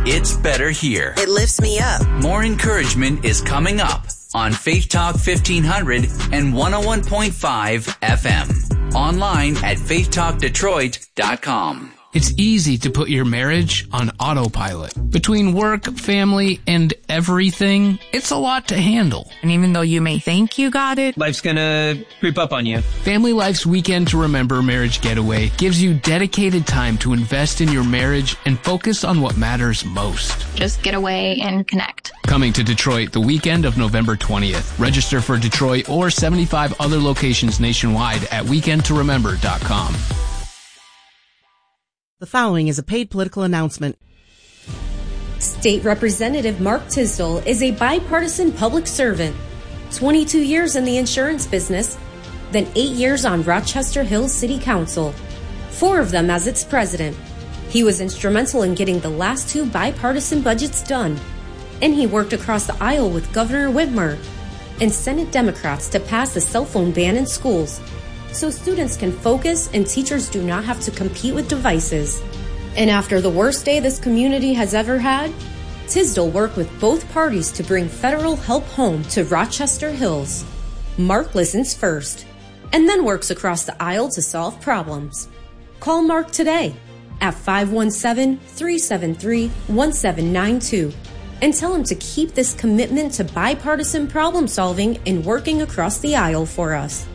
It's better here. It lifts me up. More encouragement is coming up on Faith Talk 1500 and 101.5 FM. Online at faithtalkdetroit.com. It's easy to put your marriage on autopilot. Between work, family, and everything, it's a lot to handle. And even though you may think you got it, life's gonna creep up on you. Family Life's Weekend to Remember Marriage Getaway gives you dedicated time to invest in your marriage and focus on what matters most. Just get away and connect. Coming to Detroit the weekend of November 20th. Register for Detroit or 75 other locations nationwide at weekendtoremember.com. The following is a paid political announcement. State Representative Mark Tisdall is a bipartisan public servant. 22 years in the insurance business, then 8 years on Rochester Hills City Council, 4 of them as its president. He was instrumental in getting the last 2 bipartisan budgets done, and he worked across the aisle with Governor Whitmer and Senate Democrats to pass a cell phone ban in schools, so students can focus and teachers do not have to compete with devices. And after the worst day this community has ever had, Tisdall worked with both parties to bring federal help home to Rochester Hills. Mark listens first, and then works across the aisle to solve problems. Call Mark today at 517-373-1792 and tell him to keep this commitment to bipartisan problem solving and working across the aisle for us.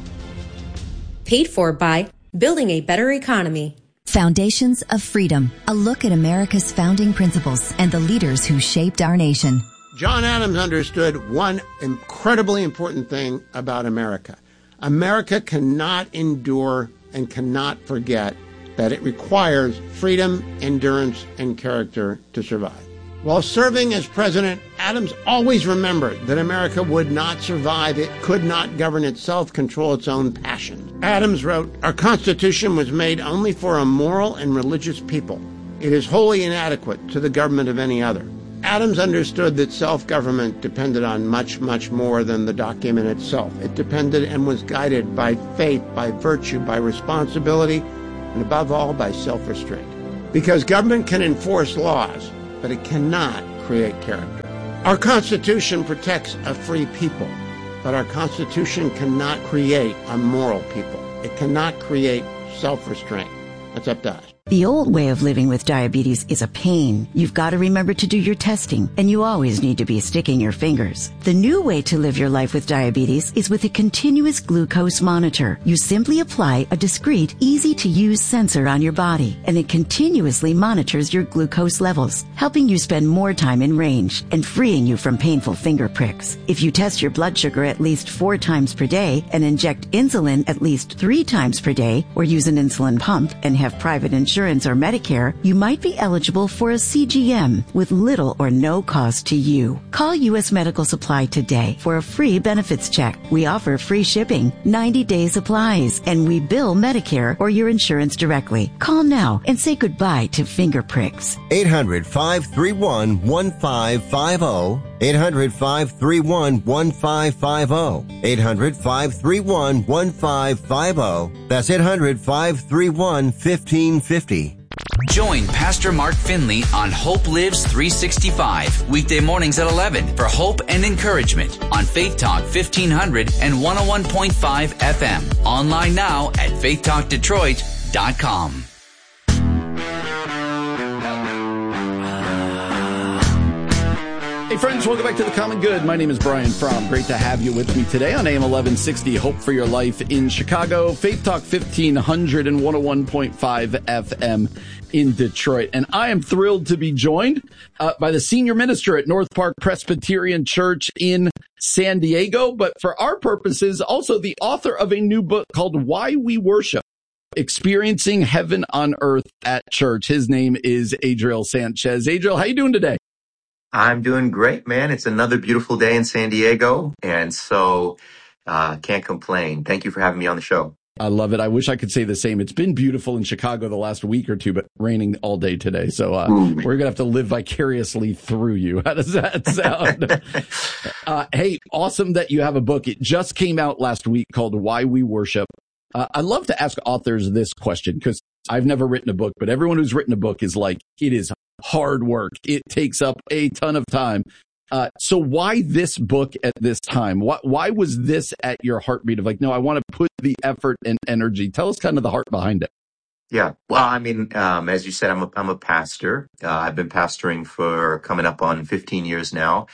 Paid for by Building a Better Economy. Foundations of Freedom, a look at America's founding principles and the leaders who shaped our nation. John Adams understood one incredibly important thing about America. America cannot endure and cannot forget that it requires freedom, endurance, and character to survive. While serving as president, Adams always remembered that America would not survive. It could not govern itself, control its own passions. Adams wrote, "Our Constitution was made only for a moral and religious people. It is wholly inadequate to the government of any other." Adams understood that self-government depended on much, much more than the document itself. It depended and was guided by faith, by virtue, by responsibility, and above all, by self-restraint. Because government can enforce laws, but it cannot create character. Our Constitution protects a free people, but our Constitution cannot create a moral people. It cannot create self-restraint. That's up to us. The old way of living with diabetes is a pain. You've got to remember to do your testing, and you always need to be sticking your fingers. The new way to live your life with diabetes is with a continuous glucose monitor. You simply apply a discreet, easy-to-use sensor on your body, and it continuously monitors your glucose levels, helping you spend more time in range and freeing you from painful finger pricks. If you test your blood sugar at least 4 times per day and inject insulin at least 3 times per day, or use an insulin pump and have private insurance or Medicare, you might be eligible for a CGM with little or no cost to you. Call U.S. Medical Supply today for a free benefits check. We offer free shipping, 90-day supplies, and we bill Medicare or your insurance directly. Call now and say goodbye to finger pricks. 800-531-1550. 800-531-1550. 800-531-1550. That's 800-531-1550. Join Pastor Mark Finley on Hope Lives 365, weekday mornings at 11 for hope and encouragement on Faith Talk 1500 and 101.5 FM. Online now at faithtalkdetroit.com. Hey friends, welcome back to The Common Good. My name is Brian Fromm. Great to have you with me today on AM 1160, Hope for Your Life in Chicago, Faith Talk 1500 and 101.5 FM in Detroit. And I am thrilled to be joined by the senior minister at North Park Presbyterian Church in San Diego, but for our purposes, also the author of a new book called Why We Worship: Experiencing Heaven on Earth at Church. His name is Adriel Sanchez. Adriel, how you doing today? I'm doing great, man. It's another beautiful day in San Diego, and so can't complain. Thank you for having me on the show. I love it. I wish I could say the same. It's been beautiful in Chicago the last week or two, but raining all day today. So we're going to have to live vicariously through you. How does that sound? Hey, awesome that you have a book. It just came out last week called Why We Worship: I love to ask authors this question because I've never written a book, but everyone who's written a book is like, it is hard work. It takes up a ton of time. So why this book at this time? Why was this at your heartbeat of like, no, I want to put the effort and energy? Tell us kind of the heart behind it. Yeah. Well, I mean, as you said, I'm a pastor. I've been pastoring for coming up on 15 years now.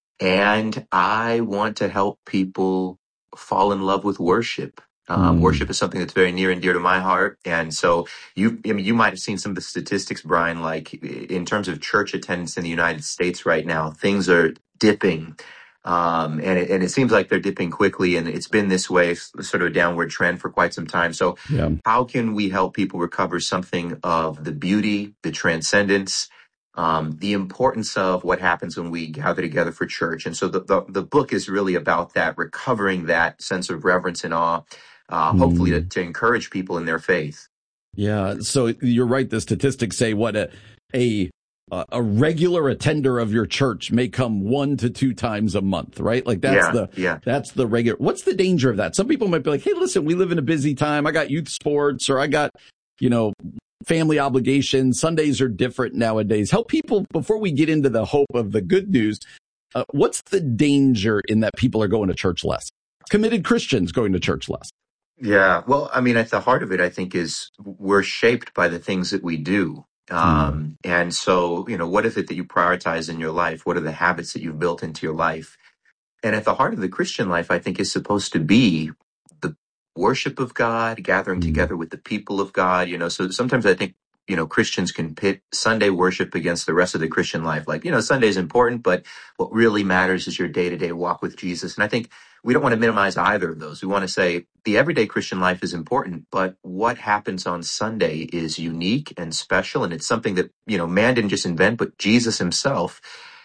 And I want to help people fall in love with worship. Worship is something that's very near and dear to my heart. And so you might have seen some of the statistics, Brian, like in terms of church attendance in the United States right now, things are dipping. And it seems like they're dipping quickly, and it's been this way, sort of a downward trend for quite some time. So how can we help people recover something of the beauty, the transcendence, the importance of what happens when we gather together for church? And so the book is really about that, recovering that sense of reverence and awe, hopefully to encourage people in their faith. Yeah. So you're right. The statistics say what a regular attender of your church may come 1 to 2 times a month, right? Like that's the regular. What's the danger of that? Some people might be like, hey, listen, we live in a busy time. I got youth sports, or I got, family obligations. Sundays are different nowadays. Help people before we get into the hope of the good news. What's the danger in that people are going to church less? Committed Christians going to church less. Yeah. Well, I mean, at the heart of it, I think, is we're shaped by the things that we do. And so, what is it that you prioritize in your life? What are the habits that you've built into your life? And at the heart of the Christian life, I think, is supposed to be the worship of God, gathering together with the people of God. So sometimes I think, Christians can pit Sunday worship against the rest of the Christian life. Like, Sunday is important, but what really matters is your day-to-day walk with Jesus. And I think we don't want to minimize either of those. We want to say the everyday Christian life is important, but what happens on Sunday is unique and special. And it's something that, man didn't just invent, but Jesus himself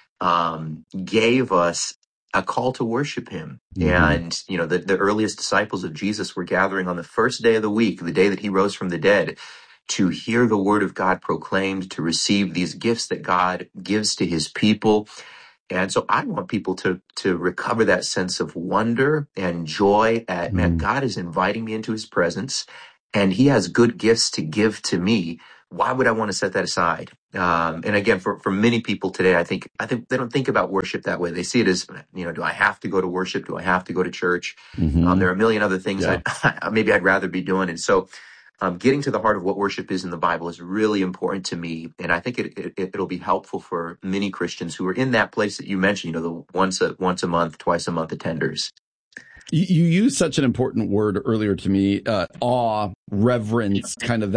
gave us a call to worship him. And, the earliest disciples of Jesus were gathering on the first day of the week, the day that he rose from the dead, to hear the word of God proclaimed, to receive these gifts that God gives to his people. And so I want people to recover that sense of wonder and joy at, man, God is inviting me into his presence, and he has good gifts to give to me. Why would I want to set that aside? And again, for many people today, I think they don't think about worship that way. They see it as, do I have to go to worship? Do I have to go to church? There are a million other things maybe I'd rather be doing. And so getting to the heart of what worship is in the Bible is really important to me. And I think it'll be helpful for many Christians who are in that place that you mentioned, the once a month, twice a month attenders. You used such an important word earlier to me, awe, reverence,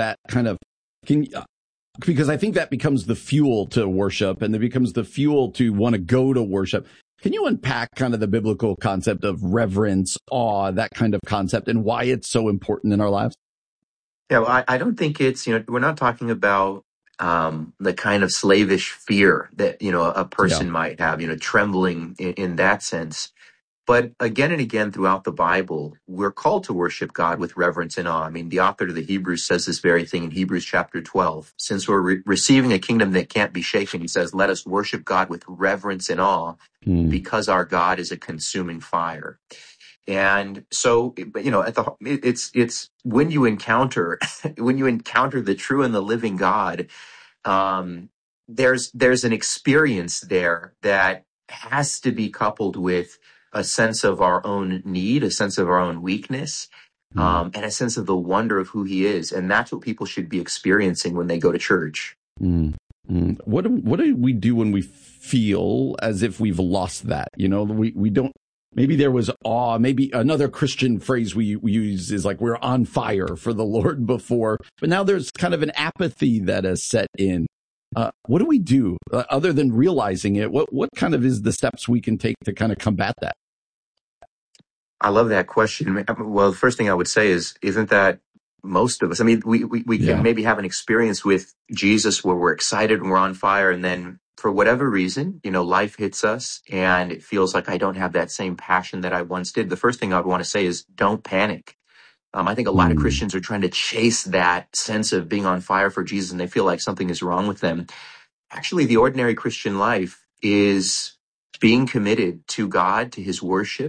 because I think that becomes the fuel to worship, and it becomes the fuel to want to go to worship. Can you unpack kind of the biblical concept of reverence, awe, that kind of concept, and why it's so important in our lives? Yeah, well, I don't think it's, we're not talking about the kind of slavish fear that, a person might have, trembling in that sense. But again and again throughout the Bible, we're called to worship God with reverence and awe. I mean, the author of the Hebrews says this very thing in Hebrews chapter 12. Since we're receiving a kingdom that can't be shaken, he says, let us worship God with reverence and awe because our God is a consuming fire. And so, it's when you encounter the true and the living God, there's an experience there that has to be coupled with a sense of our own need, a sense of our own weakness, and a sense of the wonder of who he is. And that's what people should be experiencing when they go to church. What do we do when we feel as if we've lost that? We don't. Maybe there was awe. Maybe another Christian phrase we use is like we're on fire for the Lord before, but now there's kind of an apathy that has set in. What do we do other than realizing it? What kind of is the steps we can take to kind of combat that? I love that question. Well, the first thing I would say isn't that most of us? I mean, we can maybe have an experience with Jesus where we're excited and we're on fire, and then for whatever reason, life hits us and it feels like I don't have that same passion that I once did. The first thing I would want to say is don't panic. I think a lot of Christians are trying to chase that sense of being on fire for Jesus, and they feel like something is wrong with them. Actually, the ordinary Christian life is being committed to God, to his worship,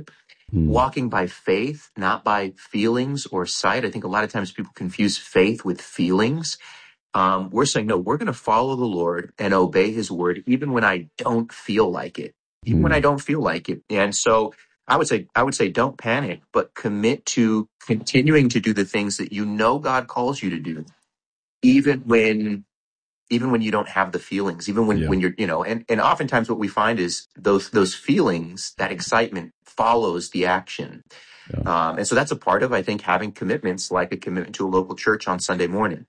walking by faith, not by feelings or sight. I think a lot of times people confuse faith with feelings. We're saying, no, we're going to follow the Lord and obey his word, even when I don't feel like it, And so I would say, don't panic, but commit to continuing to do the things that you know God calls you to do, even when you don't have the feelings, even when you're, and oftentimes what we find is those feelings, that excitement follows the action. Yeah. And so that's a part of, I think, having commitments, like a commitment to a local church on Sunday morning.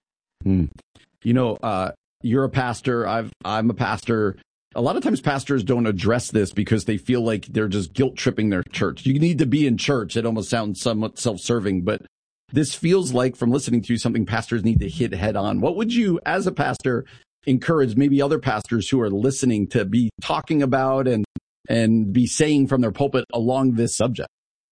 You're a pastor. I'm a pastor. A lot of times pastors don't address this because they feel like they're just guilt tripping their church. You need to be in church. It almost sounds somewhat self-serving, but this feels like, from listening to you, something pastors need to hit head on. What would you, as a pastor, encourage maybe other pastors who are listening to be talking about and be saying from their pulpit along this subject?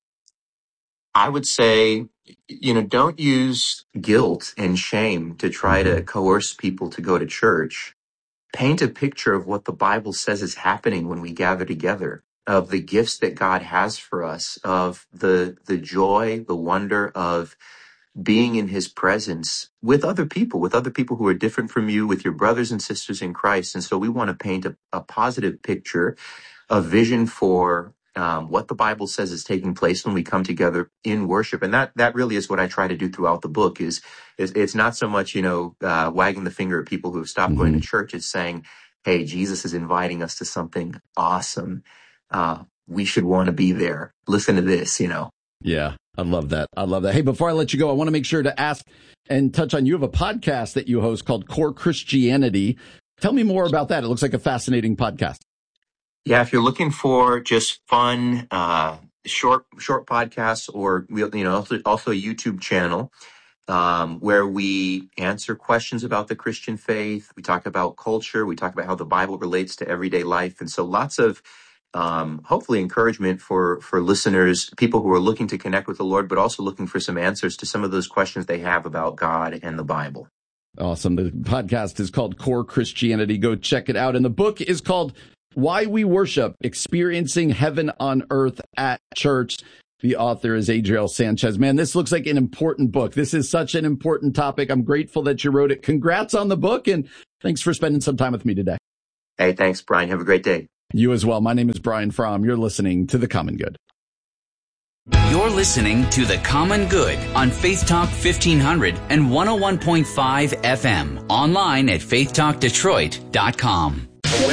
I would say, don't use guilt and shame to try to coerce people to go to church. Paint a picture of what the Bible says is happening when we gather together, of the gifts that God has for us, of the joy, the wonder of being in his presence with other people who are different from you, with your brothers and sisters in Christ. And so we want to paint a positive picture, a vision for what the Bible says is taking place when we come together in worship. And that really is what I try to do throughout the book. Is it's not so much, wagging the finger at people who have stopped going to church. It's saying, hey, Jesus is inviting us to something awesome. We should want to be there. Listen to this, Yeah, I love that. Hey, before I let you go, I want to make sure to ask and touch on, you have a podcast that you host called Core Christianity. Tell me more about that. It looks like a fascinating podcast. Yeah, if you're looking for just fun, short podcasts, or also a YouTube channel where we answer questions about the Christian faith. We talk about culture. We talk about how the Bible relates to everyday life, and so lots of hopefully encouragement for listeners, people who are looking to connect with the Lord, but also looking for some answers to some of those questions they have about God and the Bible. Awesome. The podcast is called Core Christianity. Go check it out. And the book is called Why We Worship: Experiencing Heaven on Earth at Church. The author is Adriel Sanchez. Man, this looks like an important book. This is such an important topic. I'm grateful that you wrote it. Congrats on the book, and thanks for spending some time with me today. Hey, thanks, Brian. Have a great day. You as well. My name is Brian Fromm. You're listening to The Common Good. You're listening to The Common Good on Faith Talk 1500 and 101.5 FM. Online at faithtalkdetroit.com.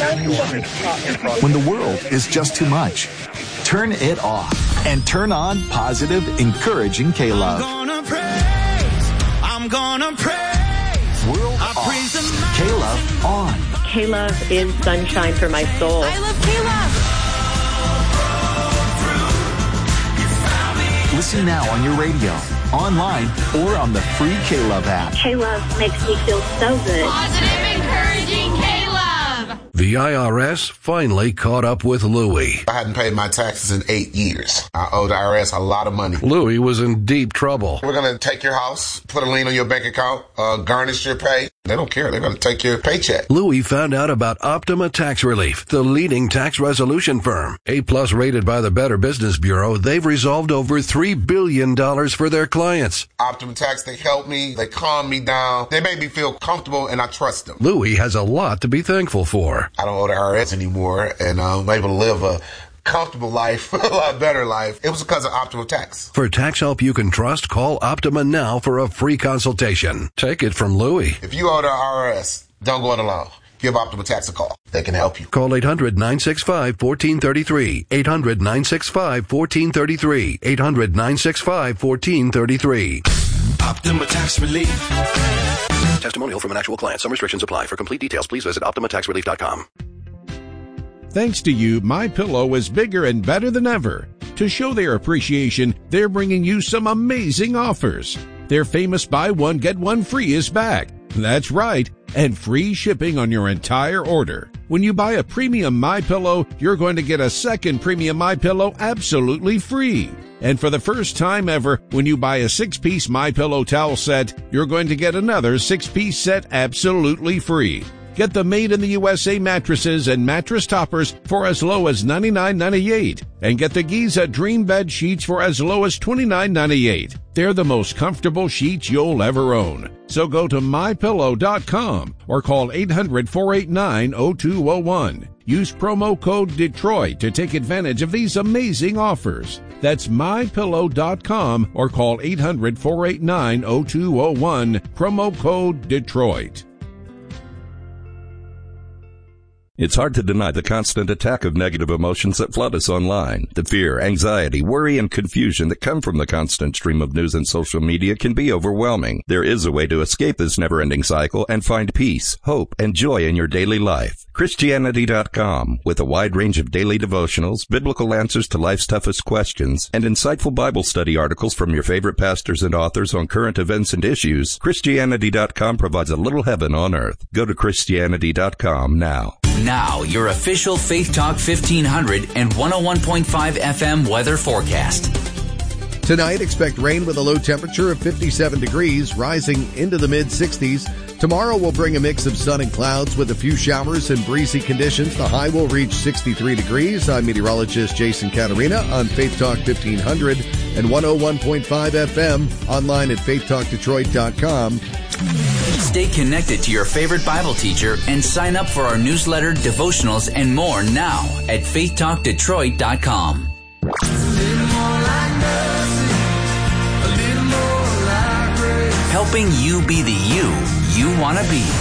When the world is just too much, turn it off and turn on positive, encouraging K-Love. I'm gonna praise. World off. K-Love on. K-Love is sunshine for my soul. I love K-Love. Listen now on your radio, online, or on the free K-Love app. K-Love makes me feel so good. Positive, encouraging K-Love. The IRS finally caught up with Louie. I hadn't paid my taxes in 8 years. I owed the IRS a lot of money. Louie was in deep trouble. We're going to take your house, put a lien on your bank account, garnish your pay. They don't care. They're going to take your paycheck. Louie found out about Optima Tax Relief, the leading tax resolution firm. A+ rated by the Better Business Bureau, they've resolved over $3 billion for their clients. Optima Tax, they helped me. They calmed me down. They made me feel comfortable, and I trust them. Louie has a lot to be thankful for. I don't owe the IRS anymore, and I'm able to live a comfortable life, a lot better life. It was because of Optima Tax. For tax help you can trust, call Optima now for a free consultation. Take it from Louie. If you owe the IRS, don't go it alone. Give Optima Tax a call. They can help you. Call 800-965-1433. 800-965-1433. 800-965-1433. Optima Tax Relief. Testimonial from an actual client. Some restrictions apply. For complete details, please visit OptimaTaxRelief.com. Thanks to you, MyPillow is bigger and better than ever. To show their appreciation, they're bringing you some amazing offers. Their famous buy one, get one free is back. That's right, and free shipping on your entire order. When you buy a premium MyPillow, you're going to get a second premium MyPillow absolutely free. And for the first time ever, when you buy a 6-piece MyPillow towel set, you're going to get another 6-piece set absolutely free. Get the Made in the USA mattresses and mattress toppers for as low as $99.98. And get the Giza Dream Bed sheets for as low as $29.98. They're the most comfortable sheets you'll ever own. So go to MyPillow.com or call 800-489-0201. Use promo code Detroit to take advantage of these amazing offers. That's MyPillow.com or call 800-489-0201. Promo code Detroit. It's hard to deny the constant attack of negative emotions that flood us online. The fear, anxiety, worry, and confusion that come from the constant stream of news and social media can be overwhelming. There is a way to escape this never-ending cycle and find peace, hope, and joy in your daily life. Christianity.com, with a wide range of daily devotionals, biblical answers to life's toughest questions, and insightful Bible study articles from your favorite pastors and authors on current events and issues, Christianity.com provides a little heaven on earth. Go to Christianity.com now. Now, your official Faith Talk 1500 and 101.5 FM weather forecast. Tonight, expect rain with a low temperature of 57 degrees, rising into the mid-60s. Tomorrow will bring a mix of sun and clouds with a few showers and breezy conditions. The high will reach 63 degrees. I'm meteorologist Jason Catarina on Faith Talk 1500 and 101.5 FM, online at faithtalkdetroit.com. Stay connected to your favorite Bible teacher and sign up for our newsletter, devotionals, and more now at faithtalkdetroit.com. Helping you be the you want to be.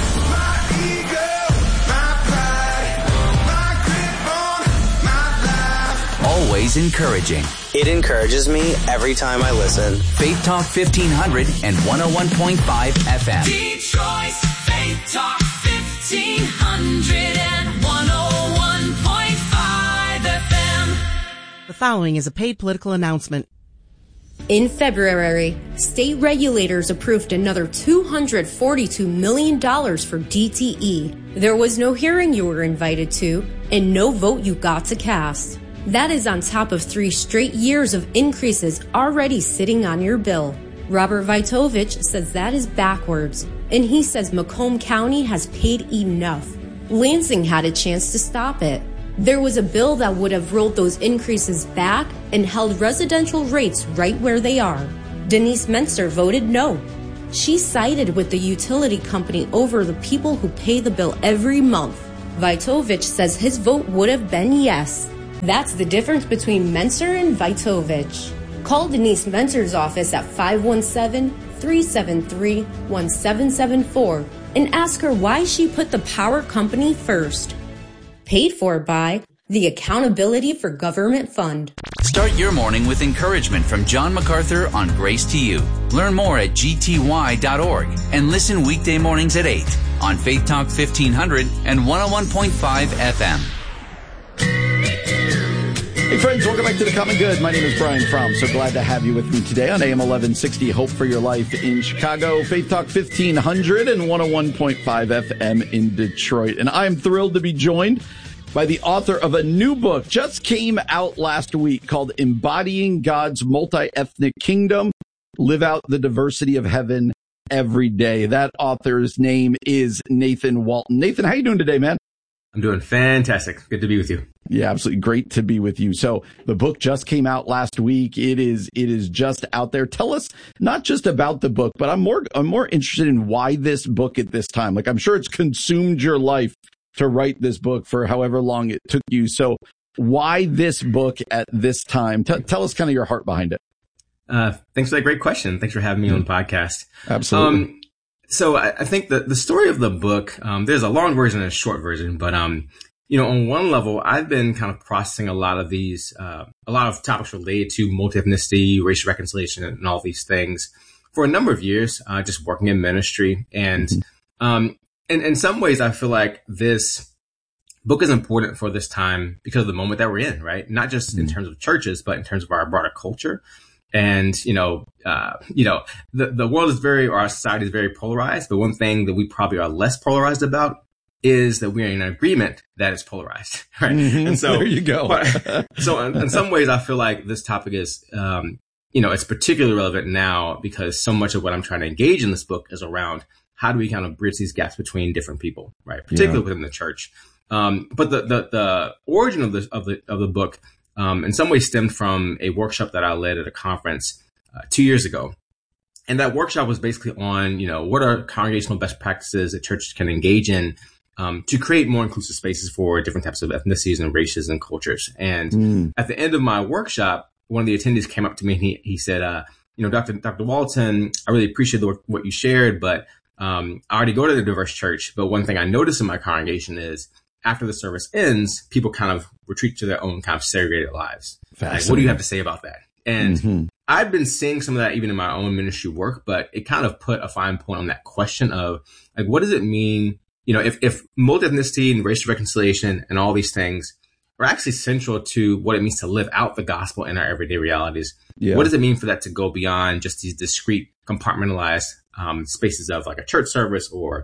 Always encouraging. It encourages me every time I listen. Faith Talk 1500 and 101.5 FM. Detroit's Faith Talk 1500 and 101.5 FM. The following is a paid political announcement. In February, state regulators approved another $242 million for DTE. There was no hearing you were invited to, and no vote you got to cast. That is on top of 3 straight years of increases already sitting on your bill. Robert Vitovich says that is backwards, and he says Macomb County has paid enough. Lansing had a chance to stop it. There was a bill that would have rolled those increases back and held residential rates right where they are. Denise Menser voted no. She sided with the utility company over the people who pay the bill every month. Vitovich says his vote would have been yes. That's the difference between Menser and Vitovich. Call Denise Menser's office at 517-373-1774 and ask her why she put the power company first. Paid for by the Accountability for Government Fund. Start your morning with encouragement from John MacArthur on Grace to You. Learn more at gty.org and listen weekday mornings at 8 on Faith Talk 1500 and 101.5 FM. Hey friends, welcome back to The Common Good. My name is Brian Fromm. So glad to have you with me today on AM 1160, Hope for Your Life in Chicago, Faith Talk 1500 and 101.5 FM in Detroit. And I'm thrilled to be joined by the author of a new book, just came out last week, called Embodying God's Multi-Ethnic Kingdom, Live Out the Diversity of Heaven Every Day. That author's name is Nathan Walton. Nathan, how you doing today, man? I'm doing fantastic. Good to be with you. Yeah, absolutely great to be with you. So the book just came out last week. It is just out there. Tell us not just about the book, but I'm more interested in why this book at this time. Like, I'm sure it's consumed your life to write this book for however long it took you. So why this book at this time? Tell us kind of your heart behind it. Thanks for that great question. Thanks for having me on the podcast. Absolutely. So I think the story of the book, there's a long version and a short version, but, on one level, I've been kind of processing a lot of topics related to multi-ethnicity, racial reconciliation, and all these things for a number of years, just working in ministry. And, in some ways, I feel like this book is important for this time because of the moment that we're in, right? Not just in terms of churches, but in terms of our broader culture. And, the world is our society is very polarized. But one thing that we probably are less polarized about is that we're in agreement that it's polarized, right? And so there you go. So in some ways, I feel like this topic is, it's particularly relevant now because so much of what I'm trying to engage in this book is around how do we kind of bridge these gaps between different people, right? Particularly within the church. But the origin of the book, in some ways stemmed from a workshop that I led at a conference 2 years ago. And that workshop was basically on, what are congregational best practices that churches can engage in to create more inclusive spaces for different types of ethnicities and races and cultures. And at the end of my workshop, one of the attendees came up to me and he said, Dr. Walton, I really appreciate what you shared, but I already go to the diverse church. But one thing I notice in my congregation is after the service ends, people kind of retreat to their own kind of segregated lives. Like, what do you have to say about that? And I've been seeing some of that even in my own ministry work, but it kind of put a fine point on that question of like, what does it mean? If multi-ethnicity and racial reconciliation and all these things are actually central to what it means to live out the gospel in our everyday realities, what does it mean for that to go beyond just these discrete, compartmentalized spaces of like a church service or,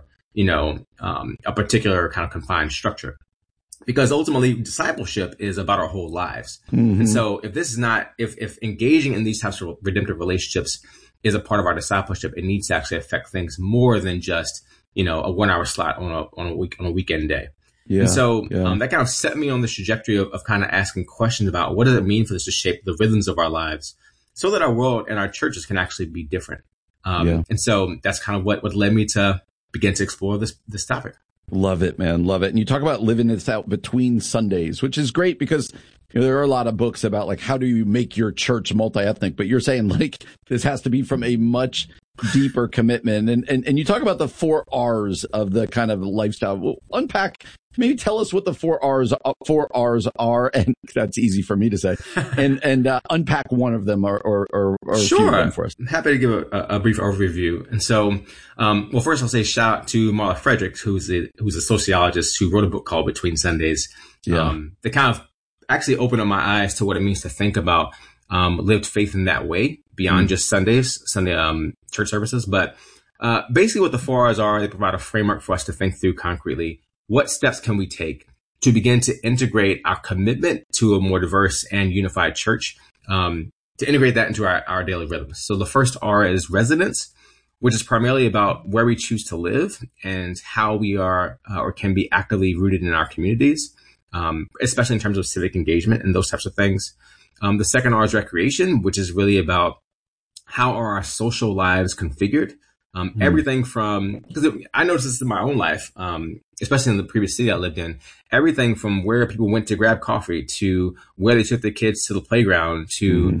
a particular kind of confined structure? Because ultimately discipleship is about our whole lives. And so if engaging in these types of redemptive relationships is a part of our discipleship, it needs to actually affect things more than just, a 1 hour slot on a weekend day. And so that kind of set me on this trajectory of kind of asking questions about what does it mean for this to shape the rhythms of our lives so that our world and our churches can actually be different. And so that's kind of what led me to begin to explore this topic. Love it, man. Love it. And you talk about living this out between Sundays, which is great because there are a lot of books about like, how do you make your church multi-ethnic? But you're saying like this has to be from a much deeper commitment. And you talk about the 4 R's of the kind of lifestyle. Well, unpack, maybe tell us what the 4 R's are. And that's easy for me to say. And unpack one of them or a few of them for us. I'm happy to give a brief overview. And so, well, first I'll say shout out to Marla Fredericks, who's a sociologist who wrote a book called Between Sundays. That kind of actually opened up my eyes to what it means to think about lived faith in that way beyond just Sunday church services. But basically what the 4 R's are, they provide a framework for us to think through concretely. What steps can we take to begin to integrate our commitment to a more diverse and unified church, to integrate that into our daily rhythms? So the first R is residence, which is primarily about where we choose to live and how we are or can be actively rooted in our communities, especially in terms of civic engagement and those types of things. The second R is recreation, which is really about how are our social lives configured? Everything from, because I noticed this in my own life, especially in the previous city I lived in, everything from where people went to grab coffee to where they took their kids to the playground to,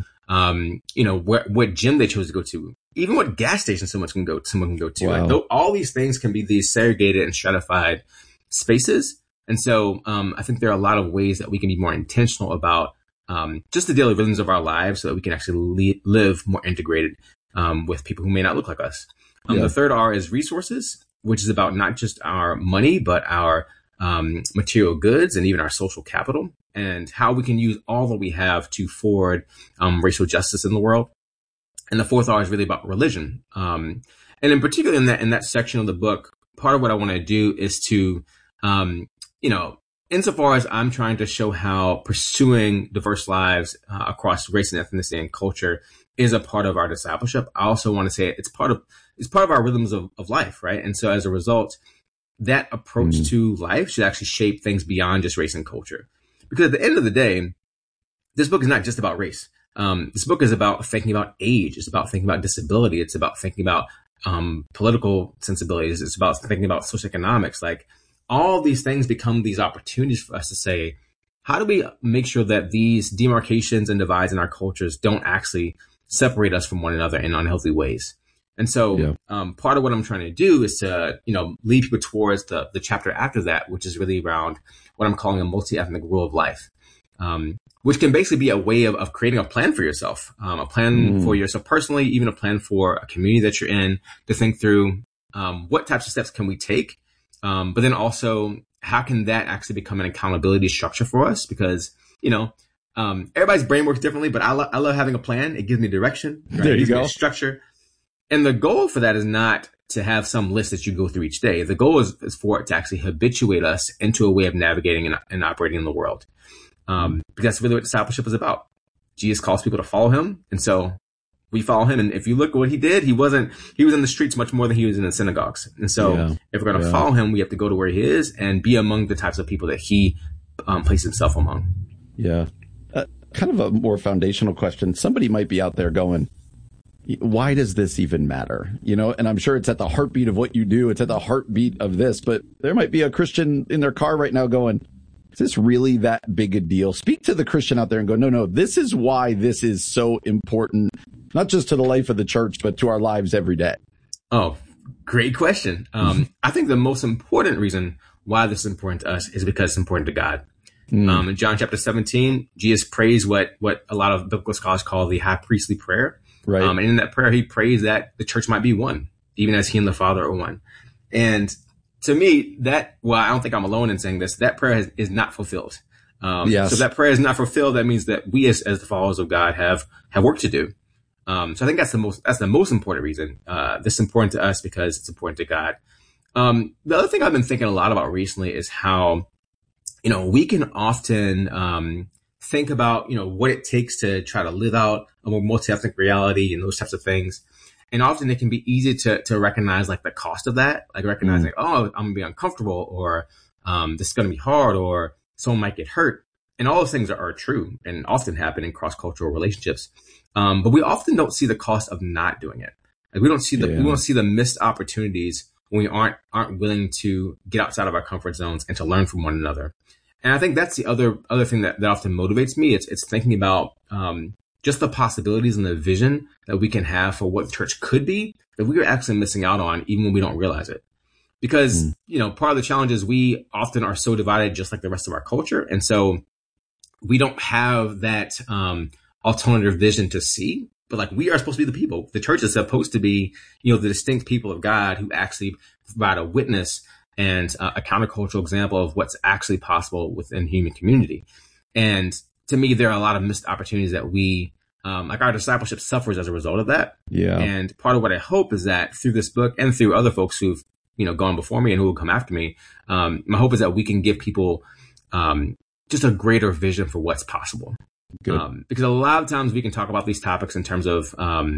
what gym they chose to go to, even what gas station someone can go to. Wow. Like, all these things can be these segregated and stratified spaces. And so I think there are a lot of ways that we can be more intentional about just the daily rhythms of our lives so that we can actually live more integrated with people who may not look like us. The third R is resources, which is about not just our money, but our material goods and even our social capital and how we can use all that we have to forward racial justice in the world. And the fourth R is really about religion. And in particular in that section of the book, part of what I want to do is to, insofar as I'm trying to show how pursuing diverse lives across race and ethnicity and culture is a part of our discipleship, I also want to say it's part of our rhythms of life, right? And so as a result, that approach to life should actually shape things beyond just race and culture. Because at the end of the day, this book is not just about race. This book is about thinking about age. It's about thinking about disability. It's about thinking about political sensibilities. It's about thinking about socioeconomics. Like, all these things become these opportunities for us to say, how do we make sure that these demarcations and divides in our cultures don't actually separate us from one another in unhealthy ways? And so part of what I'm trying to do is to, lead people towards the chapter after that, which is really around what I'm calling a multi-ethnic rule of life, which can basically be a way of creating a plan for yourself, a plan for yourself personally, even a plan for a community that you're in, to think through what types of steps can we take. But then also, how can that actually become an accountability structure for us? Because, everybody's brain works differently, but I love having a plan. It gives me direction. Right? There you go. Structure. And the goal for that is not to have some list that you go through each day. The goal is for it to actually habituate us into a way of navigating and operating in the world. Because that's really what discipleship is about. Jesus calls people to follow him. And so we follow him. And if you look at what he did, he was in the streets much more than he was in the synagogues. And so if we're going to follow him, we have to go to where he is and be among the types of people that he placed himself among. Yeah. Kind of a more foundational question. Somebody might be out there going, why does this even matter? And I'm sure it's at the heartbeat of what you do. It's at the heartbeat of this, but there might be a Christian in their car right now going, is this really that big a deal? Speak to the Christian out there and go, no, this is why this is so important, not just to the life of the church, but to our lives every day. Oh, great question. I think the most important reason why this is important to us is because it's important to God. In John chapter 17, Jesus prays what a lot of biblical scholars call the high priestly prayer. Right. And in that prayer, he prays that the church might be one, even as he and the Father are one. And to me, I don't think I'm alone in saying this, that prayer is not fulfilled. Yes. So if that prayer is not fulfilled, that means that we as the followers of God have work to do. So I think that's the most important reason. This is important to us because it's important to God. The other thing I've been thinking a lot about recently is how, we can often think about, what it takes to try to live out a more multi-ethnic reality and those types of things. And often it can be easy to recognize like the cost of that, like recognizing, I'm going to be uncomfortable, or this is going to be hard, or someone might get hurt. And all those things are true and often happen in cross-cultural relationships. But we often don't see the cost of not doing it. Like we don't see the missed opportunities when we aren't willing to get outside of our comfort zones and to learn from one another. And I think that's the other thing that often motivates me. It's thinking about just the possibilities and the vision that we can have for what the church could be that we are actually missing out on, even when we don't realize it. Because, part of the challenge is we often are so divided, just like the rest of our culture. And so we don't have that alternative vision to see. But like, we are supposed to be the people. The church is supposed to be, the distinct people of God who actually provide a witness and a countercultural example of what's actually possible within human community. And to me, there are a lot of missed opportunities that we, like our discipleship suffers as a result of that. Yeah. And part of what I hope is that through this book and through other folks who've, gone before me and who will come after me, my hope is that we can give people just a greater vision for what's possible. Good. Because a lot of times we can talk about these topics in terms of,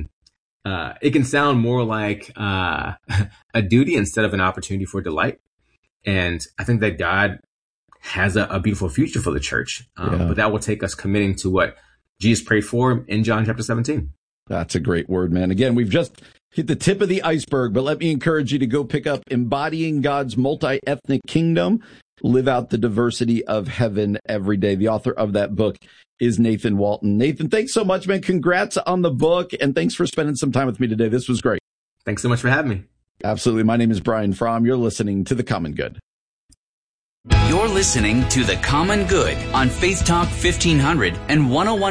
it can sound more like a duty instead of an opportunity for delight. And I think that God has a beautiful future for the church. But that will take us committing to what Jesus prayed for in John chapter 17. That's a great word, man. Again, we've just hit the tip of the iceberg, but let me encourage you to go pick up Embodying God's Multi-Ethnic Kingdom, Live Out the Diversity of Heaven Every Day. The author of that book is Nathan Walton. Nathan, thanks so much, man. Congrats on the book, and thanks for spending some time with me today. This was great. Thanks so much for having me. Absolutely. My name is Brian Fromm. You're listening to The Common Good. You're listening to The Common Good on Faith Talk 1500 and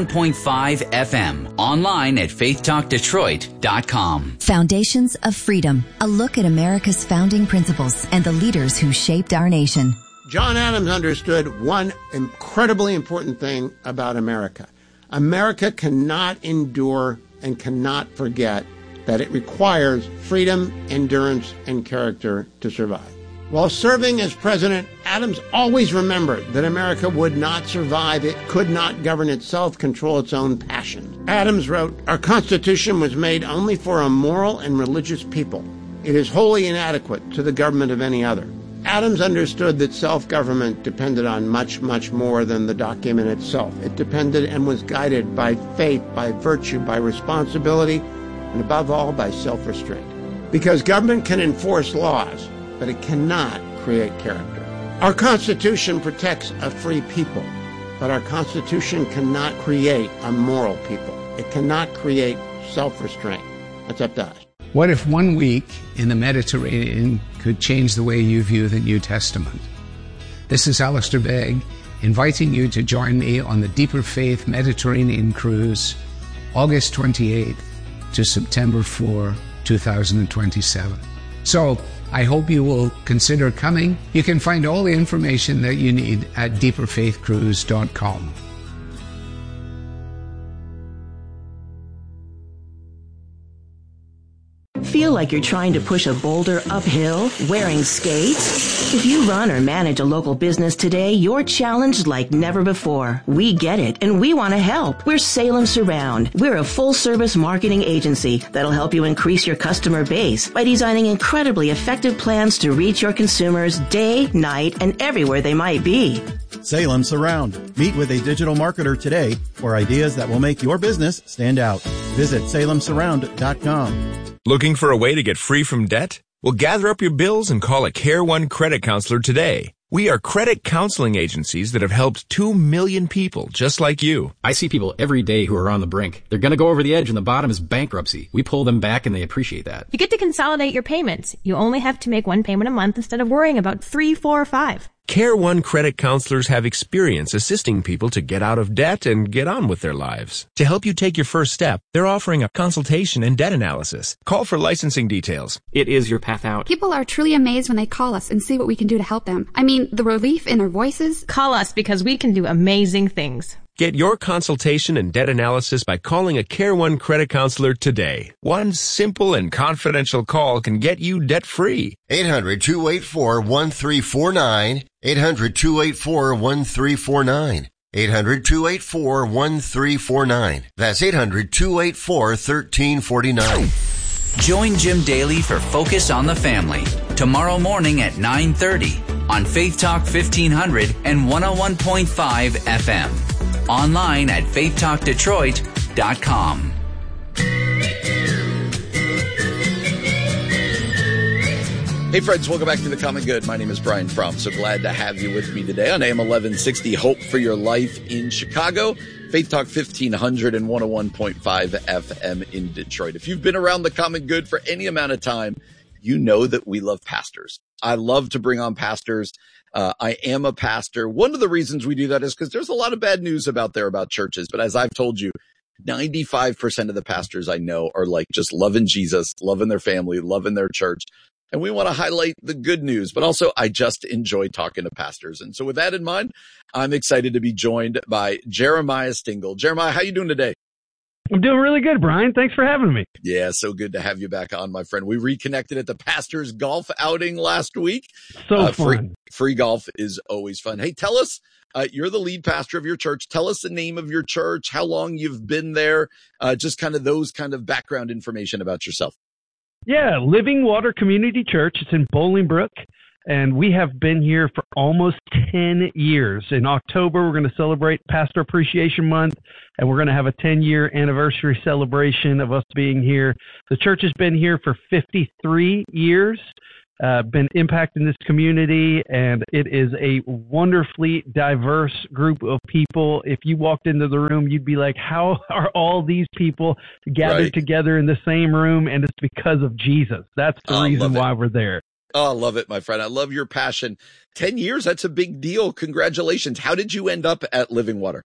101.5 FM. Online at faithtalkdetroit.com. Foundations of Freedom. A look at America's founding principles and the leaders who shaped our nation. John Adams understood one incredibly important thing about America. America cannot endure and cannot forget that it requires freedom, endurance, and character to survive. While serving as president, Adams always remembered that America would not survive. It could not govern itself, control its own passions. Adams wrote, "Our Constitution was made only for a moral and religious people. It is wholly inadequate to the government of any other." Adams understood that self-government depended on much, much more than the document itself. It depended and was guided by faith, by virtue, by responsibility, and above all, by self-restraint. Because government can enforce laws, but it cannot create character. Our Constitution protects a free people, but our Constitution cannot create a moral people. It cannot create self-restraint. That's up to us. What if 1 week in the Mediterranean could change the way you view the New Testament? This is Alistair Begg, inviting you to join me on the Deeper Faith Mediterranean Cruise, August 28th to September 4, 2027. So, I hope you will consider coming. You can find all the information that you need at deeperfaithcruise.com. Feel like you're trying to push a boulder uphill wearing skates? If you run or manage a local business today, you're challenged like never before. We get it, and we want to help. We're Salem Surround. We're a full-service marketing agency that'll help you increase your customer base by designing incredibly effective plans to reach your consumers day, night, and everywhere they might be. Salem Surround. Meet with a digital marketer today for ideas that will make your business stand out. Visit salemsurround.com. Looking for a way to get free from debt? Well, gather up your bills and call a Care One credit counselor today. We are credit counseling agencies that have helped 2 million people just like you. I see people every day who are on the brink. They're going to go over the edge and the bottom is bankruptcy. We pull them back and they appreciate that. You get to consolidate your payments. You only have to make one payment a month instead of worrying about 3, 4, or 5. Care One credit counselors have experience assisting people to get out of debt and get on with their lives. To help you take your first step, they're offering a consultation and debt analysis. Call for licensing details. It is your path out. People are truly amazed when they call us and see what we can do to help them. I mean, the relief in their voices. Call us because we can do amazing things. Get your consultation and debt analysis by calling a Care One credit counselor today. One simple and confidential call can get you debt-free. 800-284-1349. 800-284-1349. 800-284-1349. That's 800-284-1349. Join Jim Daly for Focus on the Family tomorrow morning at 9:30 on Faith Talk 1500 and 101.5 FM. Online at faithtalkdetroit.com. Hey friends, welcome back to The Common Good. My name is Brian Fromm. So glad to have you with me today on AM 1160, Hope for Your Life in Chicago, Faith Talk 1500 and 101.5 FM in Detroit. If you've been around The Common Good for any amount of time, you know that we love pastors. I love to bring on pastors. I am a pastor. One of the reasons we do that is because there's a lot of bad news about churches. But as I've told you, 95% of the pastors I know are like just loving Jesus, loving their family, loving their church. And we want to highlight the good news, but also I just enjoy talking to pastors. And so with that in mind, I'm excited to be joined by Jeremiah Stingle. Jeremiah, how you doing today? I'm doing really good, Brian. Thanks for having me. Yeah, so good to have you back on, my friend. We reconnected at the Pastors Golf outing last week. So fun. Free golf is always fun. Hey, tell us, you're the lead pastor of your church. Tell us the name of your church, how long you've been there, just kind of those kind of background information about yourself. Yeah, Living Water Community Church. It's in Bolingbrook, and we have been here for almost 10 years. In October, we're going to celebrate Pastor Appreciation Month, and we're going to have a 10-year anniversary celebration of us being here. The church has been here for 53 years, been impacting this community, and it is a wonderfully diverse group of people. If you walked into the room, you'd be like, how are all these people gathered together in the same room? And it's because of Jesus. That's the reason why we're there. Oh, I love it, my friend. I love your passion. 10 years, that's a big deal. Congratulations. How did you end up at Living Water?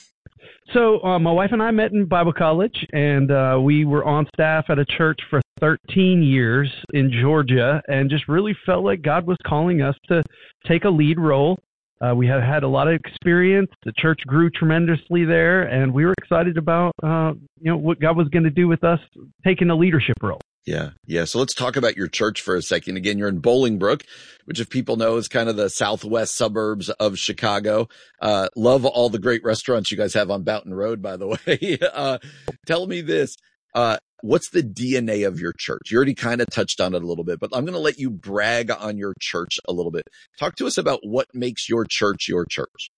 So my wife and I met in Bible college, and we were on staff at a church for 13 years in Georgia, and just really felt like God was calling us to take a lead role. We have had a lot of experience. The church grew tremendously there, and we were excited about what God was going to do with us taking a leadership role. Yeah. So let's talk about your church for a second. Again, you're in Bolingbrook, which if people know is kind of the southwest suburbs of Chicago. Love all the great restaurants you guys have on Boughton Road, by the way. Tell me this. What's the DNA of your church? You already kind of touched on it a little bit, but I'm going to let you brag on your church a little bit. Talk to us about what makes your church your church.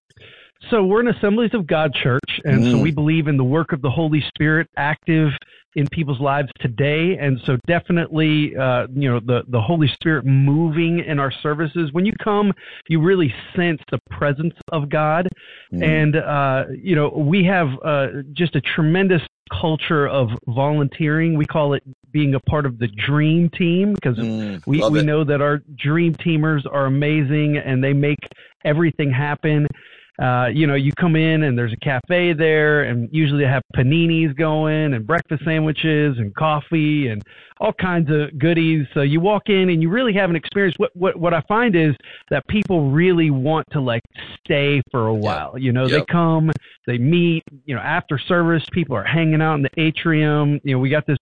So we're an Assemblies of God church, and so we believe in the work of the Holy Spirit active in people's lives today. And so definitely, the Holy Spirit moving in our services. When you come, you really sense the presence of God. And, we have just a tremendous culture of volunteering. We call it being a part of the dream team because we know that our dream teamers are amazing and they make everything happen. You come in and there's a cafe there, and usually they have paninis going and breakfast sandwiches and coffee and all kinds of goodies. So you walk in and you really have an experience. What I find is that people really want to stay for a while. They come, they meet, after service, people are hanging out in the atrium. We got this big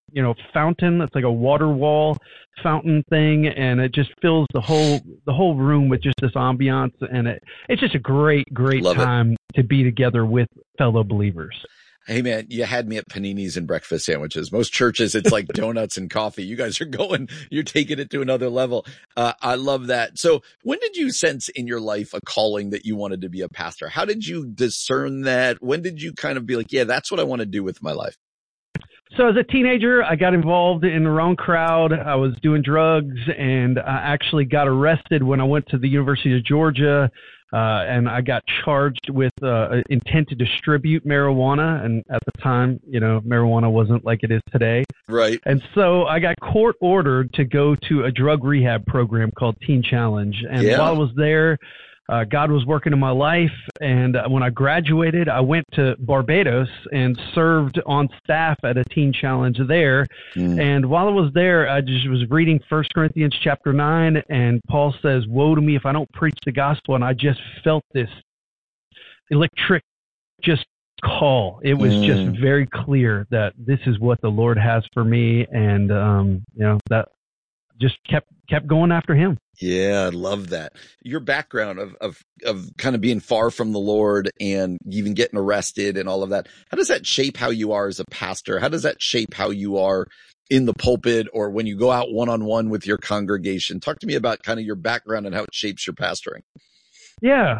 fountain. It's like a water wall fountain thing, and it just fills the whole room with just this ambiance, and it's just a great time to be together with fellow believers. Hey man, you had me at paninis and breakfast sandwiches. Most churches, it's like donuts and coffee. You guys you're taking it to another level. I love that. So when did you sense in your life a calling that you wanted to be a pastor? How did you discern that? When did you kind of be like, yeah, that's what I want to do with my life? So as a teenager, I got involved in the wrong crowd. I was doing drugs, and I actually got arrested when I went to the University of Georgia. And I got charged with intent to distribute marijuana. And at the time, marijuana wasn't like it is today. Right. And so I got court ordered to go to a drug rehab program called Teen Challenge. And while I was there, God was working in my life. And when I graduated, I went to Barbados and served on staff at a Teen Challenge there. And while I was there, I just was reading 1 Corinthians chapter 9, and Paul says, "Woe to me if I don't preach the gospel." And I just felt this electric call. It was just very clear that this is what the Lord has for me. And, that just kept going after him. Yeah, I love that. Your background of kind of being far from the Lord and even getting arrested and all of that. How does that shape how you are as a pastor? How does that shape how you are in the pulpit or when you go out one-on-one with your congregation? Talk to me about kind of your background and how it shapes your pastoring. Yeah.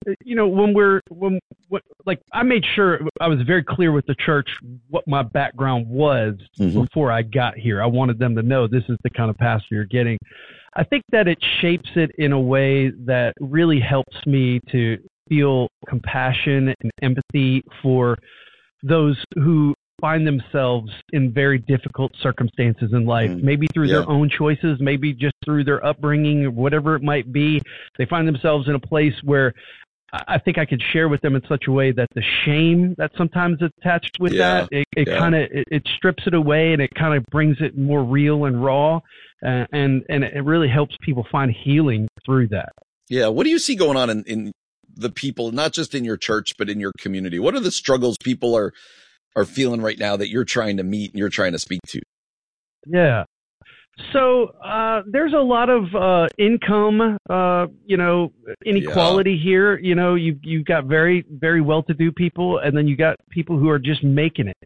I made sure I was very clear with the church what my background was before I got here. I wanted them to know this is the kind of pastor you're getting. I think that it shapes it in a way that really helps me to feel compassion and empathy for those who find themselves in very difficult circumstances in life, maybe through their own choices, maybe just through their upbringing, whatever it might be. They find themselves in a place where I think I could share with them in such a way that the shame that sometimes is attached with that, it strips it away, and it kind of brings it more real and raw. And it really helps people find healing through that. Yeah. What do you see going on in the people, not just in your church, but in your community? What are the struggles people are feeling right now that you're trying to meet and you're trying to speak to? Yeah. So there's a lot of income, inequality here. You've got very, very well-to-do people, and then you got people who are just making it,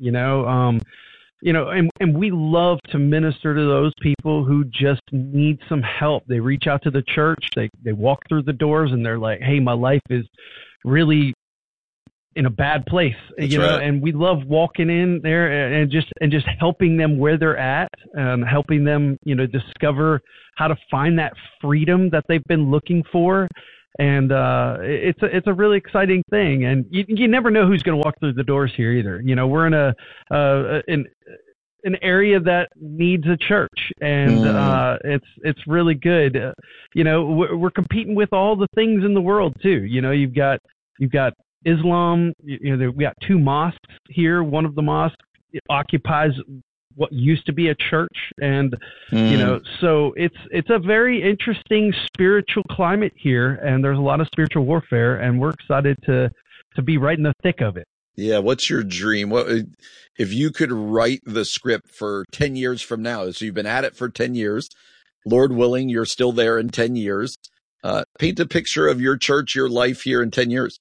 and we love to minister to those people who just need some help. They reach out to the church, they walk through the doors, and they're like, "Hey, my life is really in a bad place," and we love walking in there and just helping them where they're at and helping them, discover how to find that freedom that they've been looking for. And it's a really exciting thing, and you never know who's going to walk through the doors here either. We're in an area that needs a church, and it's really good. We're competing with all the things in the world too. You've got Islam. We got two mosques here. One of the mosques occupies what used to be a church, and so it's a very interesting spiritual climate here, and there's a lot of spiritual warfare, and we're excited to be right in the thick of it. Yeah. What's your dream? What if you could write the script for 10 years from now? So you've been at it for 10 years, Lord willing, you're still there in 10 years. Paint a picture of your church, your life here in 10 years.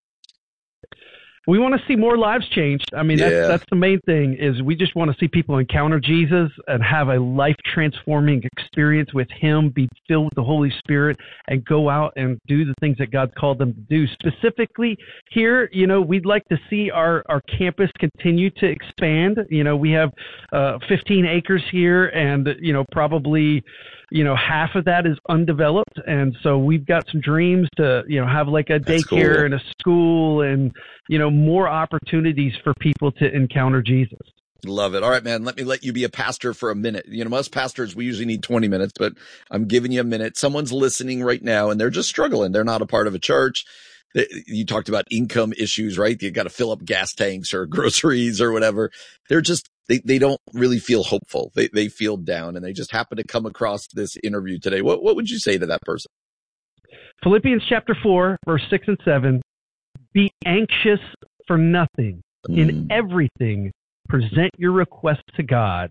We want to see more lives changed. I mean, that's the main thing, is we just want to see people encounter Jesus and have a life-transforming experience with him, be filled with the Holy Spirit, and go out and do the things that God's called them to do. Specifically here, we'd like to see our campus continue to expand. We have 15 acres here, and, probably half of that is undeveloped. And so we've got some dreams to, have like a daycare and a school and, more opportunities for people to encounter Jesus. Love it. All right, man. Let me let you be a pastor for a minute. Most pastors, we usually need 20 minutes, but I'm giving you a minute. Someone's listening right now and they're just struggling. They're not a part of a church. You talked about income issues, right? You got to fill up gas tanks or groceries or whatever. They're just, they don't really feel hopeful. They feel down, and they just happen to come across this interview today. What would you say to that person? Philippians chapter 4, verse 6 and 7. Be anxious for nothing. In everything, present your requests to God.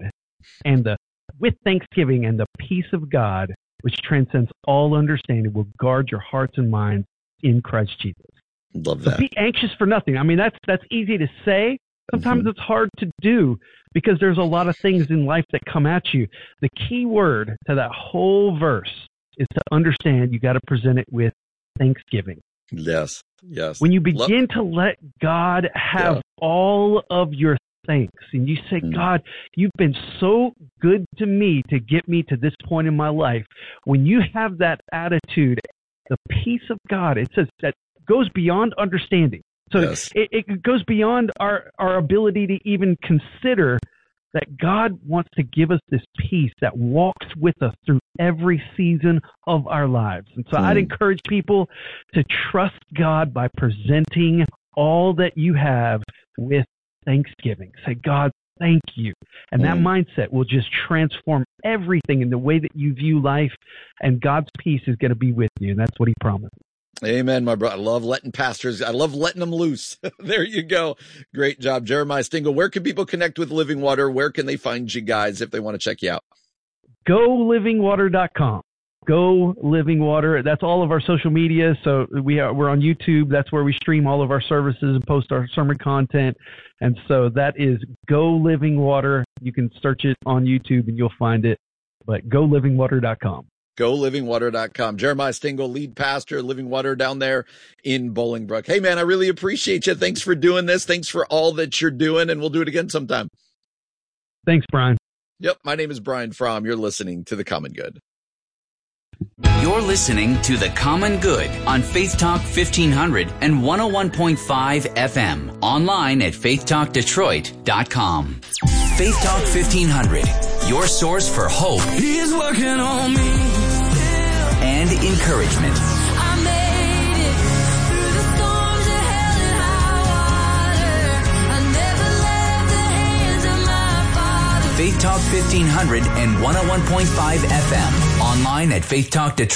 And with thanksgiving and the peace of God, which transcends all understanding, will guard your hearts and minds in Christ Jesus. Love So that. be anxious for nothing. I mean, that's easy to say. Sometimes it's hard to do because there's a lot of things in life that come at you. The key word to that whole verse is to understand you got to present it with thanksgiving. Yes. When you begin to let God have all of your thanks, and you say, God, you've been so good to me to get me to this point in my life. When you have that attitude, the peace of God, it says that goes beyond understanding. So it goes beyond our ability to even consider that God wants to give us this peace that walks with us through every season of our lives. And so I'd encourage people to trust God by presenting all that you have with thanksgiving. Say, God, thank you. And that mindset will just transform everything in the way that you view life, and God's peace is going to be with you. And that's what he promised. Amen, my brother. I love letting pastors. I love letting them loose. There you go. Great job, Jeremiah Stingle. Where can people connect with Living Water? Where can they find you guys if they want to check you out? GoLivingWater.com. Go Living Water. That's all of our social media. So we're on YouTube. That's where we stream all of our services and post our sermon content. And so that is Go Living Water. You can search it on YouTube and you'll find it. But GoLivingWater.com. GoLivingWater.com. Jeremiah Stingle, lead pastor, Living Water down there in Bolingbrook. Hey, man, I really appreciate you. Thanks for doing this. Thanks for all that you're doing, and we'll do it again sometime. Thanks, Brian. Yep, my name is Brian Fromm. You're listening to The Common Good. You're listening to The Common Good on Faith Talk 1500 and 101.5 FM. Online at faithtalkdetroit.com. Faith Talk 1500, your source for hope. He's working on me. And encouragement. I made it through the storms of hell and high water. I never left the hands of my Father. Faith Talk 1500 and 101.5 FM. Online at faithtalkdetroit.com.